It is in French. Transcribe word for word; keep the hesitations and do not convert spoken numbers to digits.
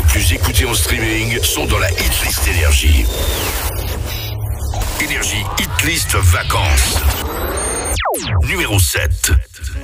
plus écoutés en streaming sont dans la hitlist Énergie. Énergie Hitlist Vacances. Numéro sept.